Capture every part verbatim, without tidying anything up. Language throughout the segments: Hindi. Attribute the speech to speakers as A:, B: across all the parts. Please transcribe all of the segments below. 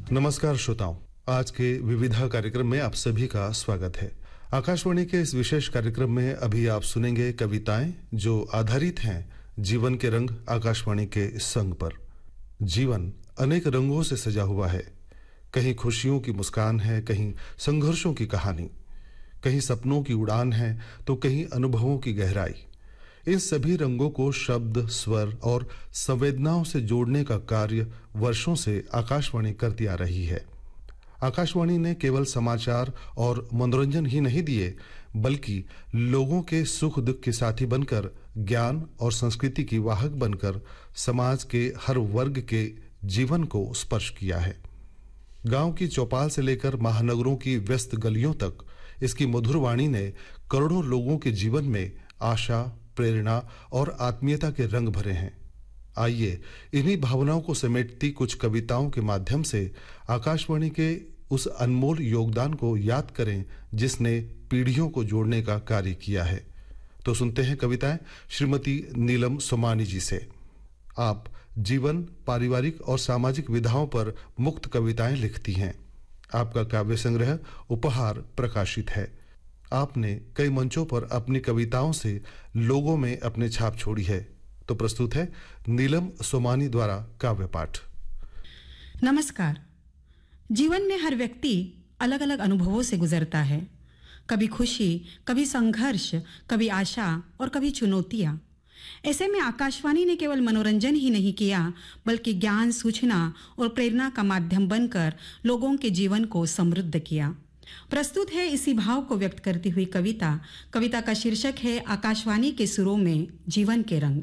A: नमस्कार श्रोताओं, आज के विविधा कार्यक्रम में आप सभी का स्वागत है। आकाशवाणी के इस विशेष कार्यक्रम में अभी आप सुनेंगे कविताएं जो आधारित हैं जीवन के रंग आकाशवाणी के संग पर। जीवन अनेक रंगों से सजा हुआ है। कहीं खुशियों की मुस्कान है, कहीं संघर्षों की कहानी, कहीं सपनों की उड़ान है तो कहीं अनुभवों की गहराई। इन सभी रंगों को शब्द, स्वर और संवेदनाओं से जोड़ने का कार्य वर्षों से आकाशवाणी करती आ रही है। आकाशवाणी ने केवल समाचार और मनोरंजन ही नहीं दिए, बल्कि लोगों के सुख दुख के साथी बनकर, ज्ञान और संस्कृति की वाहक बनकर समाज के हर वर्ग के जीवन को स्पर्श किया है। गांव की चौपाल से लेकर महानगरों की व्यस्त गलियों तक इसकी मधुर वाणी ने करोड़ों लोगों के जीवन में आशा, प्रेरणा और आत्मीयता के रंग भरे हैं। आइए इन्हीं भावनाओं को समेटती कुछ कविताओं के माध्यम से आकाशवाणी के उस अनमोल योगदान को याद करें जिसने पीढ़ियों को जोड़ने का कार्य किया है। तो सुनते हैं कविताएं श्रीमती नीलम सोमानी जी से। आप जीवन, पारिवारिक और सामाजिक विधाओं पर मुक्त कविताएं लिखती हैं। आपका काव्य संग्रह उपहार प्रकाशित है। आपने कई मंचों पर अपनी कविताओं से लोगों में अपनी छाप छोड़ी है। तो प्रस्तुत है नीलम सोमानी द्वारा काव्य पाठ।
B: नमस्कार। जीवन में हर व्यक्ति अलग अलग अनुभवों से गुजरता है। कभी खुशी, कभी संघर्ष, कभी आशा और कभी चुनौतियां। ऐसे में आकाशवाणी ने केवल मनोरंजन ही नहीं किया, बल्कि ज्ञान, सूचना और प्रेरणा का माध्यम बनकर लोगों के जीवन को समृद्ध किया। प्रस्तुत है इसी भाव को व्यक्त करती हुई कविता। कविता का शीर्षक है आकाशवाणी के सुरों में जीवन के रंग।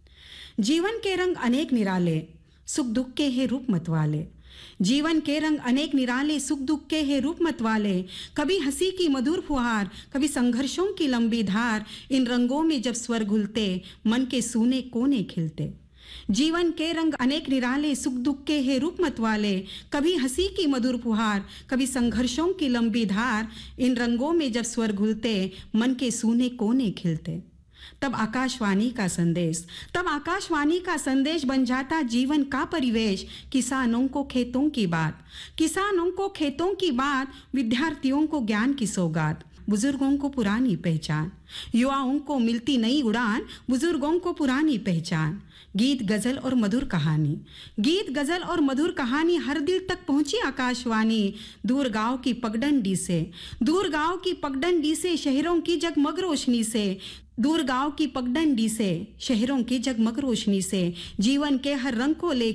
B: जीवन के रंग अनेक निराले, सुख दुख के है रूप मतवाले। जीवन के रंग अनेक निराले, सुख दुख के है रूप मतवाले। कभी हंसी की मधुर फुहार, कभी संघर्षों की लंबी धार। इन रंगों में जब स्वर घुलते, मन के सूने कोने खिलते। जीवन के रंग अनेक निराले, सुख दुख के है रूप मतवाले। कभी हंसी की मधुर फुहार, कभी संघर्षों की लंबी धार। इन रंगों में जब स्वर घुलते, मन के सूने कोने खिलते। तब आकाशवाणी का संदेश तब आकाशवाणी का संदेश बन जाता जीवन का परिवेश। किसानों को खेतों की बात, किसानों को खेतों की बात। विद्यार्थियों को ज्ञान की सौगात, बुजुर्गों को पुरानी पहचान। युवाओं को मिलती नई उड़ान, बुजुर्गों को पुरानी पहचान। गीत, गजल और मधुर कहानी, गीत, गजल और मधुर कहानी हर दिल तक पहुंची आकाशवाणी। दूर गांव की पगडंडी से, दूर गांव की पगडंडी से, शहरों की जगमग रोशनी से। दूर गांव की पगडंडी से, शहरों की जगमग रोशनी से। जीवन के हर रंग को ले